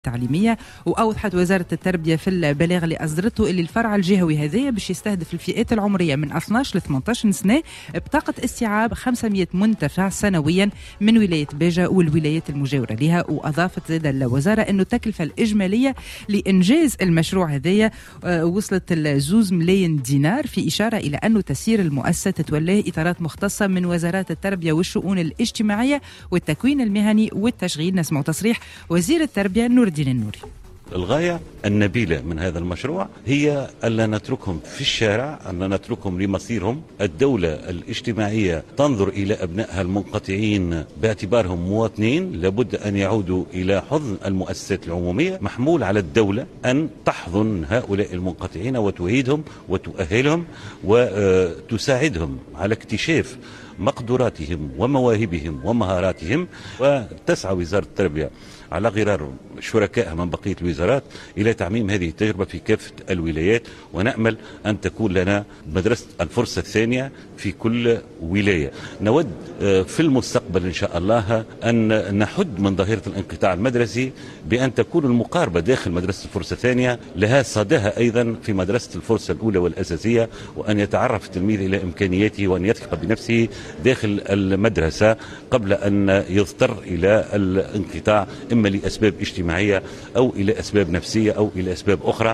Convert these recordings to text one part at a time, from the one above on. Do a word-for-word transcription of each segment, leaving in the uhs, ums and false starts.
التعليمية. وأوضحت وزارة التربية في البلاغ اللي أصدرته اللي الفرع الجهوي هذايا باش يستهدف الفئات العمرية من اثناش ل ثمانية عشر سنة بطاقة استيعاب خمسمائة منتفع سنويا من ولاية بيجا والولايات المجاورة لها. وأضافت زاد الوزارة أنه التكلفة الإجمالية لإنجاز المشروع هذايا وصلت لزوز ملايين دينار، في إشارة إلى أنه تسيير المؤسسة تتولاه إطارات مختصة من وزارات التربية والشؤون الاجتماعية والتكوين المهني والتشغيل. نسمع تصريح وزير التربية نور الدين النوري. الغاية النبيلة من هذا المشروع هي ألا نتركهم في الشارع، ألا نتركهم لمصيرهم. الدولة الاجتماعية تنظر إلى أبنائها المنقطعين باعتبارهم مواطنين، لابد أن يعودوا إلى حضن المؤسسات العمومية. محمول على الدولة أن تحضن هؤلاء المنقطعين وتعيدهم وتؤهلهم وتساعدهم على اكتشاف مقدوراتهم ومواهبهم ومهاراتهم. وتسعى وزارة التربية على غرار شركائها من بقية الوزارات إلى تعميم هذه التجربة في كافة الولايات، ونأمل أن تكون لنا مدرسة الفرصة الثانية في كل ولاية. نود في المستقبل إن شاء الله أن نحد من ظاهرة الانقطاع المدرسي بأن تكون المقاربة داخل مدرسة الفرصة الثانية لها صداها أيضا في مدرسة الفرصة الأولى والأساسية، وأن يتعرف التلميذ إلى إمكانياته وأن يثق بنفسه داخل المدرسة قبل أن يضطر إلى الانقطاع إما لأسباب اجتماعية أو إلى أسباب نفسية أو إلى أسباب أخرى.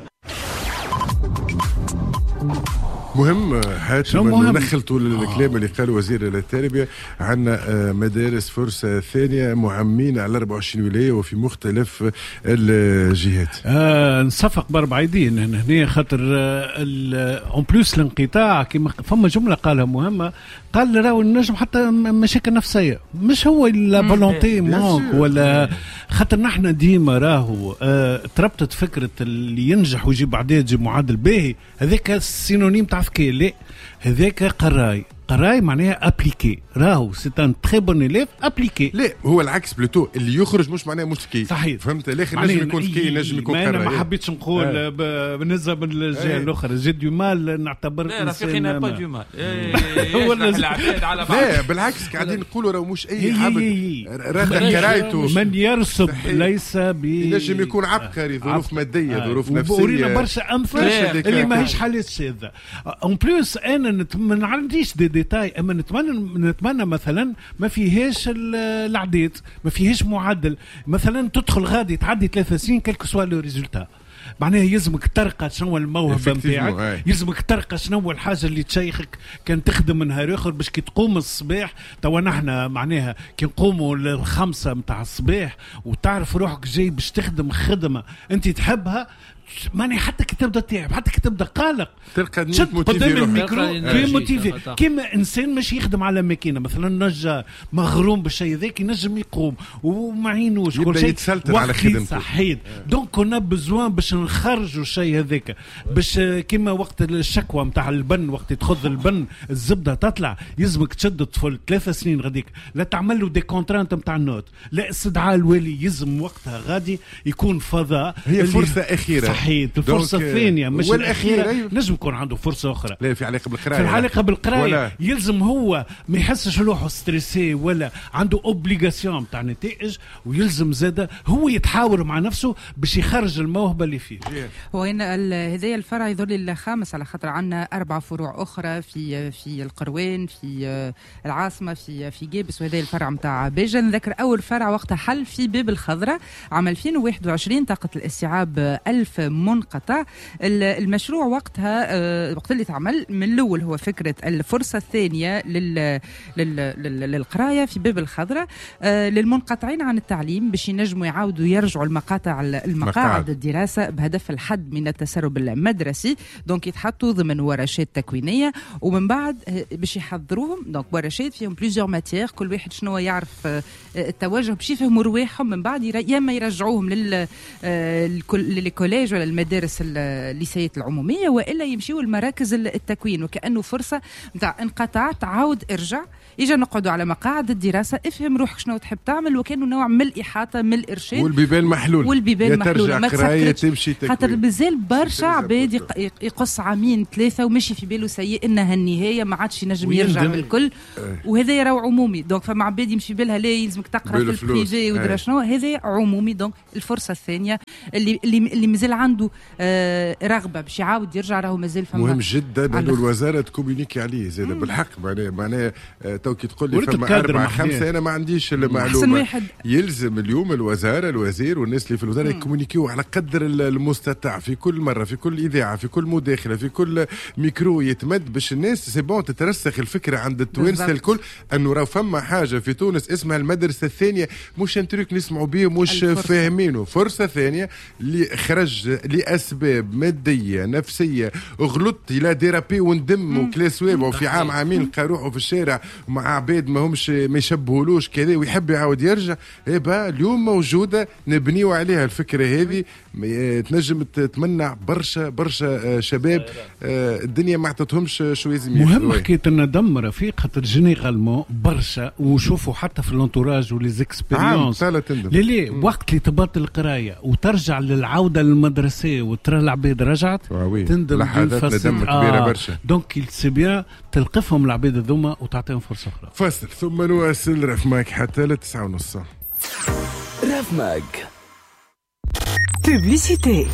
مهم حاتم نخل طول الكلام اللي قال وزير التربية عن مدارس فرصة ثانية معمين على أربعة وعشرين ولاية وفي مختلف الجهات. آه نصفق باربع ايدين هنا خاطر اون بلوس الانقطاع كما فما جملة قالها مهمة، قال راهو النجم حتى مشاكل نفسية مش هو لا فولونتي مونك ولا خاطر نحن ديما راهو آه تربطت فكرة اللي ينجح ويجيب بعدين يجيب معدل باهي هذاك السينونيم تاع ذكي، لا هذاك قراي قراي معناها ابليكي، راهو سي ان تري بون اليف ابليكي. لا هو العكس بلوتو، اللي يخرج مش معناه مش ذكي. صحيح فهمت، الاخر نجم يكون ذكي نجم يكون قراي. انا ما حبيتش نقول آه. بالنسبه للجهه الاخرى جي دو مال نعتبر لا رفيقنا با دو مال ولا العباد على بعض. لا بالعكس قاعدين نقولوا راهو مش اي عبد راه قرايته من يرسب ليس ب نجم يكون عبقري، ظروف ماديه ظروف نفسيه. ورينا برشا امثله اللي ماهيش حالات شاذه. اون بلوس انا ما عنديش دي ديتاي، اما نتمنى نتمنى مثلا ما فيهاش العديد، ما فيهاش معدل. مثلا تدخل غادي تعدي ثلاثة سنين كلك سوا لو ريزولتا، معناها يلزمك ترقى شنو الموهبه نتاعك، يلزمك ترقى شنو الحاجه اللي تشيخك كان تخدم من نهار اخر باش كي تقوم الصباح. توا نحنا معناها كي نقوموا الخمسه نتاع الصباح وتعرف روحك جاي باش تخدم خدمه انت تحبها، ماني حتى كي تبدا تعب حتى كي تبدا قلق تلقى قدام الميكرو في موتيفي كيما انسان مش يخدم على ماكينه مثلا نجار مغروم بالشيء ذاك ينجم يقوم ومعينوش كل شيء على خدمته صحيح. دونك كنا بزوان باش نخرجوا الشيء هذاك باش كيما وقت الشكوى نتاع البن، وقت تخذ البن الزبده تطلع يلزمك تشد الطفل ثلاث سنين غاديك لا تعمل له دي كونترانت نتاع النوت، لا استدعاء الوالي يلزم وقتها غادي يكون فضاء. هي فرصه اخيره صحيح، الفرصة الثانية مش الأخيرة. لازم يكون عنده فرصة أخرى. لا في علاقة بالقراية، في العلاقة بالقراية يلزم هو ما يحسش روحه ستريسي ولا عنده اوبليغاسيون تاع نتائج، ويلزم زاده هو يتحاور مع نفسه باش يخرج الموهبة اللي فيه. وين هذايا الفرع يظل الخامس على خاطر عندنا أربع فروع أخرى في في القروان، في العاصمة، في في جيبس، وهذا الفرع متاع بيجا. نذكر أول فرع وقتها حل في باب الخضراء عام ألفين وواحد وعشرين، طاقة الاستيعاب ألف منقطع. المشروع وقتها وقت اللي تعمل من الأول هو فكرة الفرصة الثانية لل للقراية في باب الخضراء للمنقطعين عن التعليم باش ينجموا يعاودوا يرجعوا المقاطع المقاعد الدراسة بهدف الحد من التسرب المدرسي. دونك يتحطوا ضمن ورشات تكوينية ومن بعد باش يحضروهم. دونك ورشات فيهم بليزيور ماتير، كل واحد شنو يعرف التوجه باش يفهموا رواحهم، من بعد يا اما يرجعوهم لل للكوليج يرجعوا للمدارس الليسيات العموميه والا يمشيوا لمراكز التكوين، وكانه فرصه نتاع انقطاع تعاود ارجع اجا نقعدوا على مقاعد الدراسه، افهم روحك شنو تحب تعمل، وكانوا نوع من الاحاطه من الارشاد والبيبان محلول والبيبان محلول ما تمشي خاطر مازال برشا عباد يقص عامين ثلاثه ومشي في باله سيء انها النهايه ما عادش ينجم يرجع بالكل، وهذا يراو عمومي. دونك فما عباد يمشي بالها لا يلزمك تقرا في البريفي ودرا شنو، هذا عمومي. دونك الفرصه الثانيه اللي اللي, اللي مازال عنده آه رغبه باش يعاود يرجع راهو مازال فما مهم جدا انه الوزاره تكومونيكي عليه زاد بالحق. معناها معناها تو كي تقول لي فما أربعة خمسة أنا ما عنديش المعلومة. يلزم اليوم الوزارة الوزير والناس اللي في الوزارة يكومونيكيو على قدر المستطاع في كل مرة، في كل إذاعة، في كل مداخلة، في كل ميكرو يتمد باش الناس سي بون تترسخ الفكرة عند التوانسة الكل أنه راه فما حاجة في تونس اسمها المدرسة الثانية، مش انتريك نسمعوا بيه مش فاهمينه. فرصة ثانية اللي خرج لأسباب مادية نفسية، غلطت إلى ديرابي وندم وكلاس ويب وفي عام عامين لقى روحه في الشارع مع عباد ما همش ما يشبهولوش كذا ويحب يعاود يرجع. إيه بقى اليوم موجودة نبنيو عليها الفكرة هذه، تنجم تمنع برشا برشا شباب الدنيا ما عطتهمش شو لازم. مهم حكاية الندم رفيق، خاطر جينيرالمون برشا وشوفوا حتى في الانتوراج وليزيكسبيريونس لي لي وقت اللي تبطل القراية وترجع للعودة للمدرسة وترى العباد رجعت تندم لحظات ندم كبيرة برشا. دونك سي بيان تلقفهم العباد الذوما وتعطيهم فرصة أخرى. فاصل ثم نواصل رف ماك حتى لتسعة ونص. رف ماك بوبليسيتي.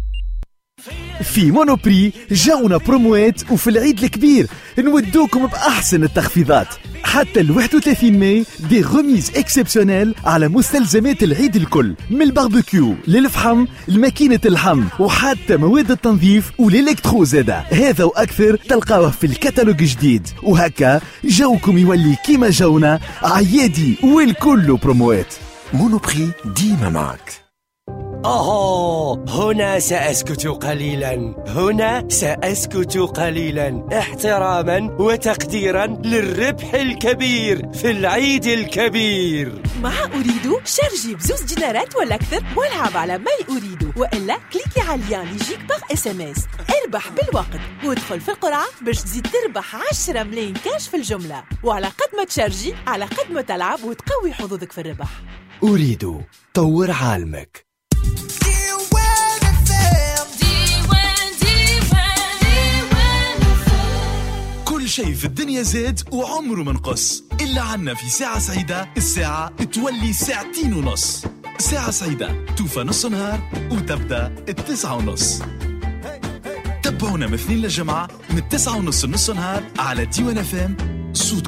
في مونوبري جاونا بروموات، وفي العيد الكبير نودوكم بأحسن التخفيضات حتى ال واحد وثلاثين ماي، دي غوميز اكسبسيونيل على مستلزمات العيد الكل، من الباربيكيو للفحم الماكينة اللحم وحتى مواد التنظيف والإلكترو زادا. هذا وأكثر تلقاوه في الكتالوج جديد، وهكا جوكم يولي كيما جونا عيادي والكل بروموات. مونوبري ديما معك. أوه، هنا سأسكت قليلا، هنا سأسكت قليلا احتراما وتقديرا للربح الكبير في العيد الكبير. مع أريدو شارجي بزوز دينارات ولا أكثر والعب على ماي أريدو، وإلا كليكي على اللين اللي يجيك باغ اس ام اس. اربح بالوقت وادخل في القرعة باش تزيد تربح عشرة ملايين كاش في الجملة، وعلى قد ما تشارجي على قد ما تلعب وتقوي حظوظك في الربح. أريدو طور عالمك. كل شيء في الدنيا زاد وعمره منقص، إلا عنا في ساعة سعيدة الساعة تولي ساعتين ونص. ساعة سعيدة توفى نص نهار وتبدأ التسعة ونص. تابعونا من اثنين للجمعة من التسعة ونص نص نهار على ديوان اف ام، صوتكم.